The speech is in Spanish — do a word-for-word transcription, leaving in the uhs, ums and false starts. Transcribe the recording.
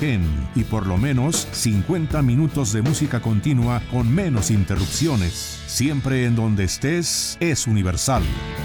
Usaquén y por lo menos cincuenta minutos de música continua con menos interrupciones. Siempre en donde estés es Universal.